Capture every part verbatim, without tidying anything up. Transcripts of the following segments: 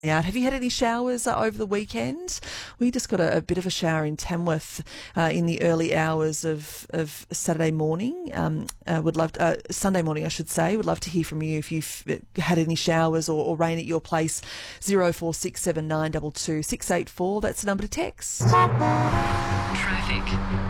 Out. Have you had any showers uh, over the weekend? We just got a, a bit of a shower in Tamworth uh, in the early hours of, of Saturday morning. Um, uh, would love to, uh, Sunday morning, I should say. Would love to hear from you if you've had any showers or, or rain at your place. Zero four six seven nine two two six eight four. That's the number to text. Traffic.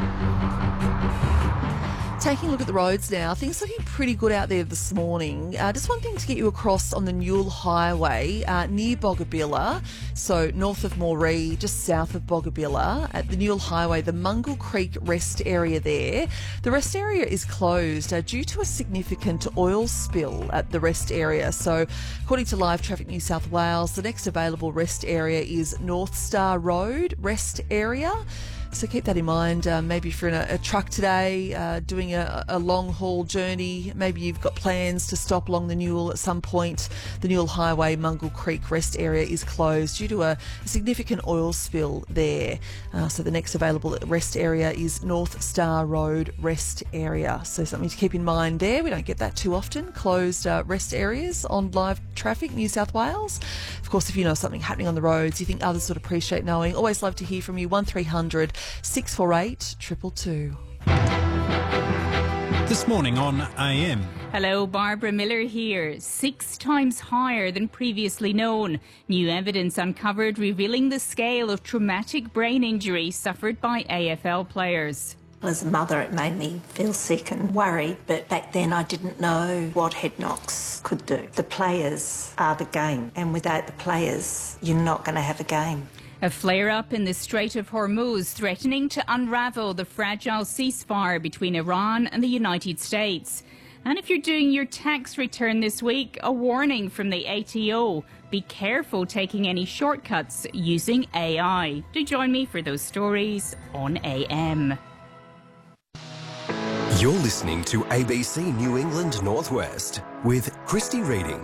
Taking a look at the roads now, things looking pretty good out there this morning. Uh, just one thing to get you across on the Newell Highway uh, near Boggabilla, so north of Moree, just south of Boggabilla, at the Newell Highway, the Mungle Creek rest area there. The rest area is closed uh, due to a significant oil spill at the rest area. So according to Live Traffic New South Wales, the next available rest area is North Star Road rest area. So keep that in mind. Uh, maybe if you're in a, a truck today, uh, doing a, a long haul journey, maybe you've got plans to stop along the Newell at some point. The Newell Highway Mungle Creek rest area is closed due to a significant oil spill there. Uh, so the next available rest area is North Star Road rest area. So something to keep in mind there. We don't get that too often. Closed uh, rest areas on Live Traffic New South Wales. Of course, if you know something happening on the roads, you think others would appreciate knowing, always love to hear from you. one three hundred six four eight two two two. This morning on A M. Hello, Barbara Miller here. Six times higher than previously known. New evidence uncovered revealing the scale of traumatic brain injury suffered by A F L players. As a mother, it made me feel sick and worried, but back then I didn't know what head knocks could do. The players are the game, and without the players, you're not going to have a game. A flare-up in the Strait of Hormuz threatening to unravel the fragile ceasefire between Iran and the United States. And if you're doing your tax return this week, a warning from the A T O. Be careful taking any shortcuts using A I. Do join me for those stories on A M. You're listening to A B C New England Northwest with Christy Reading.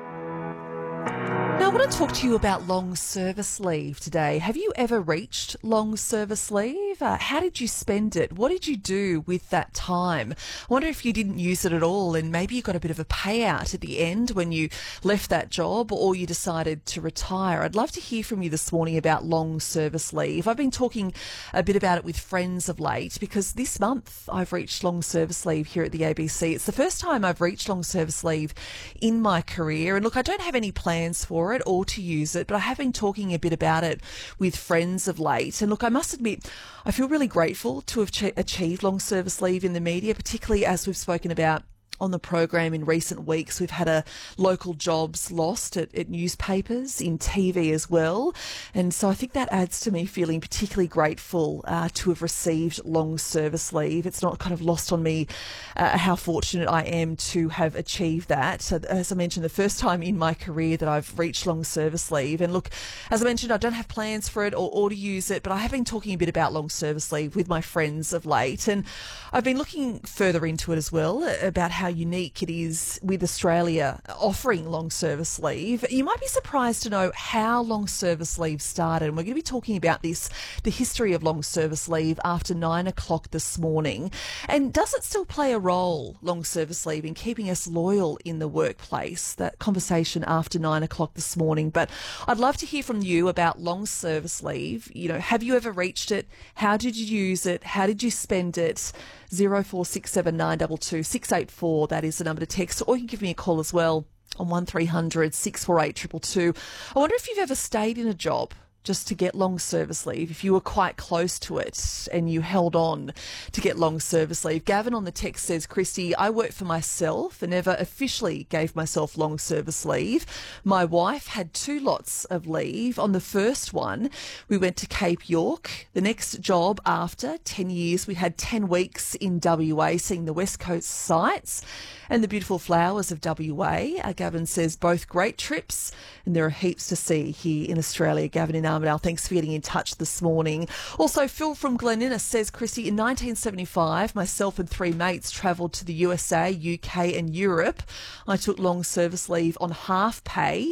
Now, I want to talk to you about long service leave today. Have you ever reached long service leave? Uh, how did you spend it? What did you do with that time? I wonder if you didn't use it at all and maybe you got a bit of a payout at the end when you left that job or you decided to retire. I'd love to hear from you this morning about long service leave. I've been talking a bit about it with friends of late because this month I've reached long service leave here at the A B C. It's the first time I've reached long service leave in my career. And look, I don't have any plans for it or to use it, but I have been talking a bit about it with friends of late. And look, I must admit, I feel really grateful to have ch- achieved long service leave in the media, particularly as we've spoken about on the program in recent weeks. We've had a local jobs lost at, at newspapers, in T V as well. And so I think that adds to me feeling particularly grateful uh, to have received long service leave. It's not kind of lost on me uh, how fortunate I am to have achieved that. So as I mentioned, the first time in my career that I've reached long service leave. And look, as I mentioned, I don't have plans for it or, or to use it, but I have been talking a bit about long service leave with my friends of late. And I've been looking further into it as well about how unique it is with Australia offering long service leave. You might be surprised to know how long service leave started, and we're going to be talking about this, the history of long service leave, after nine o'clock this morning. And does it still play a role, long service leave, in keeping us loyal in the workplace? That conversation after nine o'clock this morning. But I'd love to hear from you about long service leave. You know, have you ever reached it? How did you use it? How did you spend it? Zero four six seven nine two two six eight four. That is the number to text, or you can give me a call as well on one three hundred six four eight two two two. I wonder if you've ever stayed in a job just to get long service leave, if you were quite close to it and you held on to get long service leave. Gavin on the text says, Christy, I work for myself and never officially gave myself long service leave. My wife had two lots of leave. On the first one, we went to Cape York. The next job after ten years, we had ten weeks in W A, seeing the West Coast sites and the beautiful flowers of W A. Uh, Gavin says, both great trips, and there are heaps to see here in Australia. Gavin in Armidale, thanks for getting in touch this morning. Also, Phil from Glen Innes says, Christy, in nineteen seventy-five, myself and three mates travelled to the U S A, U K and Europe. I took long service leave on half pay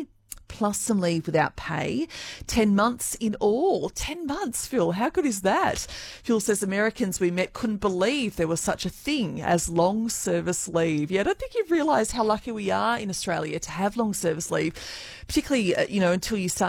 plus some leave without pay. Ten months in all. Ten months, Phil. How good is that? Phil says Americans we met couldn't believe there was such a thing as long service leave. Yeah, I don't think you've realised how lucky we are in Australia to have long service leave, particularly, uh, you know, until you start